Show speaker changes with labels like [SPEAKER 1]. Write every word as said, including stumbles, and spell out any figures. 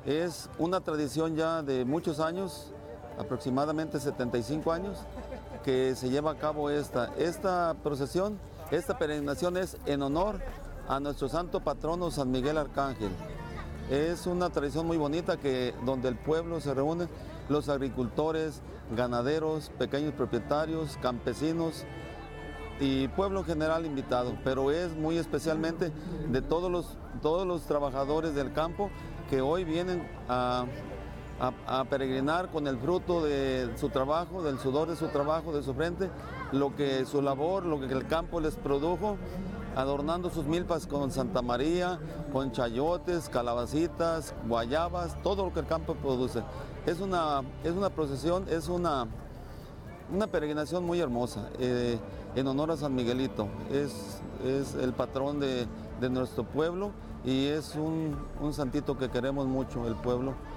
[SPEAKER 1] Es una tradición ya de muchos años, aproximadamente setenta y cinco años, que se lleva a cabo esta, esta procesión, esta peregrinación es en honor a nuestro santo patrono San Miguel Arcángel. Es una tradición muy bonita que, donde el pueblo se reúne, los agricultores, ganaderos, pequeños propietarios, campesinos y pueblo en general invitado, pero es muy especialmente de todos los, todos los trabajadores del campo que hoy vienen a, a, a peregrinar con el fruto de su trabajo, del sudor de su trabajo, de su frente, lo que su labor, lo que el campo les produjo, adornando sus milpas con Santa María, con chayotes, calabacitas, guayabas, todo lo que el campo produce. Es una, es una procesión, es una, una peregrinación muy hermosa, eh, en honor a San Miguelito. Es, es el patrón de, de nuestro pueblo y es un, un santito que queremos mucho, el pueblo.